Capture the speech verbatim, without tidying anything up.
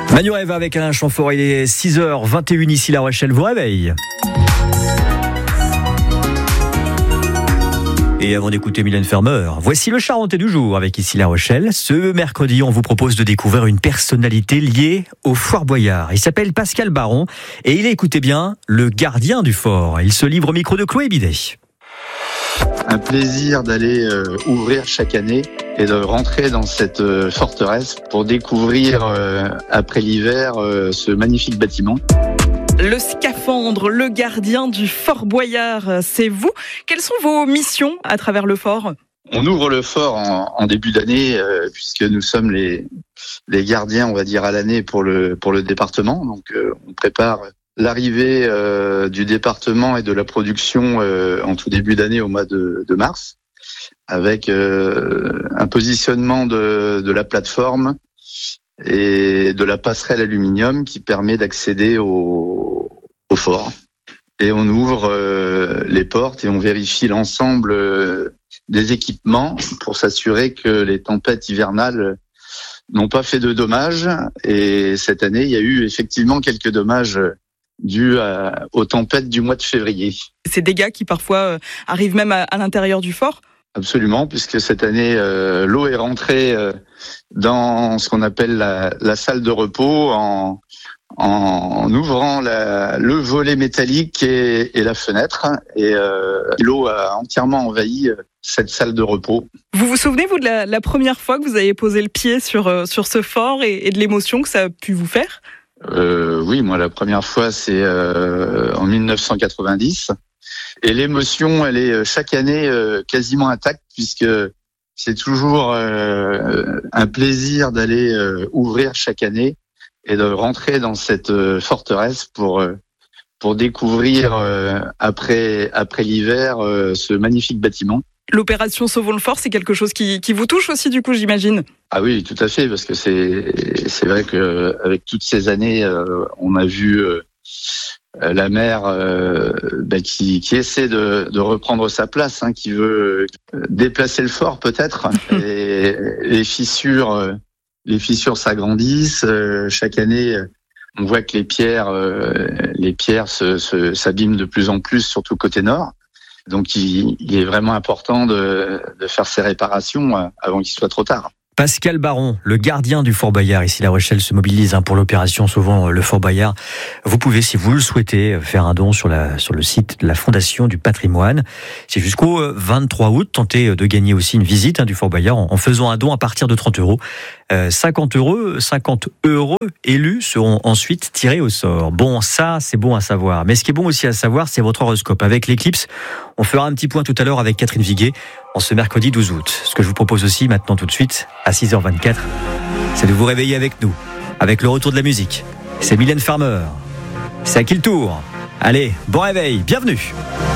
Manuel avec Alain Chamfort, il est six heures vingt et une ici La Rochelle vous réveille. Et avant d'écouter Mylène Farmer, voici le Charentais du jour avec ici La Rochelle. Ce mercredi, on vous propose de découvrir une personnalité liée au Fort Boyard. Il s'appelle Pascal Baron et il est, écoutez bien, le gardien du fort. Il se livre au micro de Chloé Bidet. Un plaisir d'aller euh, ouvrir chaque année et de rentrer dans cette euh, forteresse pour découvrir, euh, après l'hiver, euh, ce magnifique bâtiment. Le scaphandre, le gardien du Fort Boyard, c'est vous. Quelles sont vos missions à travers le fort ? On ouvre le fort en, en début d'année, euh, puisque nous sommes les, les gardiens, on va dire, à l'année pour le, pour le département. Donc, euh, on prépare l'arrivée euh, du département et de la production euh, en tout début d'année au mois de, de mars, avec euh, un positionnement de, de la plateforme et de la passerelle aluminium qui permet d'accéder au, au fort. Et on ouvre euh, les portes et on vérifie l'ensemble euh, des équipements pour s'assurer que les tempêtes hivernales n'ont pas fait de dommages. Et cette année, il y a eu effectivement quelques dommages dus à, aux tempêtes du mois de février. Ces dégâts qui parfois euh, arrivent même à, à l'intérieur du fort ? Absolument, puisque cette année, euh, l'eau est rentrée euh, dans ce qu'on appelle la, la salle de repos en, en ouvrant la, le volet métallique et, et la fenêtre. Et euh, l'eau a entièrement envahi cette salle de repos. Vous vous souvenez, vous, de la, la première fois que vous avez posé le pied sur, euh, sur ce fort et, et de l'émotion que ça a pu vous faire ? euh, Oui, moi, la première fois, c'est euh, en dix-neuf cent quatre-vingt-dix. Et l'émotion, elle est chaque année euh, quasiment intacte, puisque c'est toujours euh, un plaisir d'aller euh, ouvrir chaque année et de rentrer dans cette euh, forteresse pour euh, pour découvrir euh, après après l'hiver euh, ce magnifique bâtiment. L'opération Sauvons le Fort, c'est quelque chose qui qui vous touche aussi, du coup, j'imagine. Ah oui, tout à fait, parce que c'est c'est vrai que avec toutes ces années, euh, on a vu euh, la mère euh, bah, qui, qui essaie de, de reprendre sa place, hein, qui veut déplacer le fort peut-être. Et les fissures, euh, les fissures s'agrandissent. Euh, chaque année, on voit que les pierres, euh, les pierres se, se, s'abîment de plus en plus, surtout côté nord. Donc, il, il est vraiment important de, de faire ces réparations avant qu'il soit trop tard. Pascal Baron, le gardien du Fort Boyard. Ici, La Rochelle se mobilise pour l'opération Sauvons le Fort Boyard. Vous pouvez, si vous le souhaitez, faire un don sur, la, sur le site de la Fondation du Patrimoine. C'est jusqu'au vingt-trois août. Tentez de gagner aussi une visite hein, du Fort Boyard en, en faisant un don à partir de trente euros. Euh, cinquante euros, cinquante euros élus seront ensuite tirés au sort. Bon, ça, c'est bon à savoir. Mais ce qui est bon aussi à savoir, c'est votre horoscope. Avec l'éclipse, on fera un petit point tout à l'heure avec Catherine Viguet en ce mercredi douze août. Ce que je vous propose aussi maintenant tout de suite, à six heures vingt-quatre, c'est de vous réveiller avec nous, avec le retour de la musique. C'est Mylène Farmer. C'est à qui le tour ? Allez, bon réveil, bienvenue.